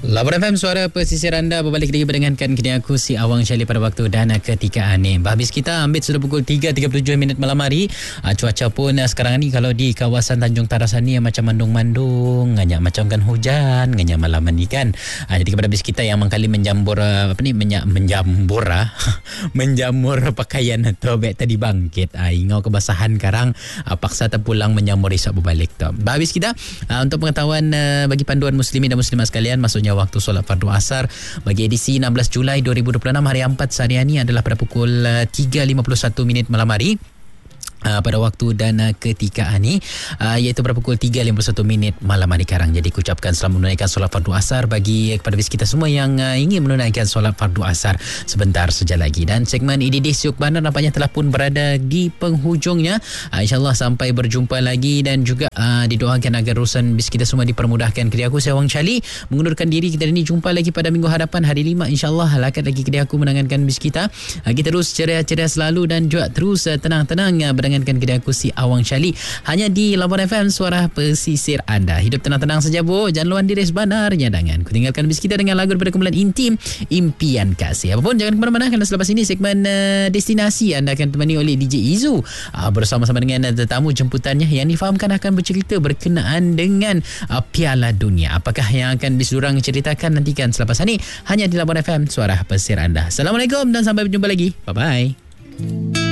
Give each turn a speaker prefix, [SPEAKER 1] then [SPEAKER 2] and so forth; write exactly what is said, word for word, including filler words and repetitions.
[SPEAKER 1] Labuan F M, suara pesisir anda berbalik lagi mendengarkan kini aku si Awang Syali pada waktu dan ketika ni. Habis kita ambil sudah pukul tiga tiga puluh tujuh minit malam hari. Uh, cuaca pun uh, sekarang ni kalau di kawasan Tanjung Tarasan ni uh, macam mandung-mandung, nganya macam kan hujan, nganya malam ni kan. Uh, jadi kepada habis kita yang mengkali menjambur uh, apa ni menya, menjambur uh, menjamur pakaian atau beg tadi bangkit. Uh, ingau kebasahan karang uh, paksa terpulang menjamur isap berbalik tu. Habis kita uh, untuk pengetahuan uh, bagi panduan muslimin dan muslimat sekalian, maksudnya waktu solat fardu asar bagi edisi enam belas Julai dua ribu dua puluh enam hari empat seharian ini adalah pada pukul tiga lima puluh satu minit malam hari. Uh, pada waktu dan uh, ketika ini uh, iaitu pada pukul tiga lima puluh satu minit malam hari sekarang. Jadi kucapkan selamat menunaikan solat fardu asar bagi kepada kita semua yang uh, ingin menunaikan solat fardu asar sebentar saja lagi. Dan segmen I D D Siuk Bandar nampaknya telah pun berada di penghujungnya. uh, InsyaAllah sampai berjumpa lagi dan juga uh, didoakan agar urusan bis kita semua dipermudahkan. Kedai aku saya Awang Syali mengundurkan diri. Kita ini jumpa lagi pada minggu hadapan hari lima insyaAllah. Lakat lagi kedai aku menangankan bis kita. uh, Kita terus ceria-ceria selalu dan juga terus uh, tenang-tenang uh, dengan kedai aku si Awang Syali hanya di Labuan F M, suara pesisir anda. Hidup tenang-tenang saja bu, jangan luan diri sebenarnya. Jangan ku tinggalkan bis kita dengan lagu daripada kumpulan Intim, Impian Kasih. Apapun jangan ke mana-mana kerana selepas ini segmen uh, destinasi anda akan temani oleh D J Izu uh, bersama-sama dengan uh, tetamu jemputannya yang difahamkan akan bercerita berkenaan dengan uh, Piala Dunia. Apakah yang akan bis durang ceritakan, nantikan selepas ini hanya di Labuan F M, suara pesisir anda. Assalamualaikum dan sampai berjumpa lagi. Bye-bye.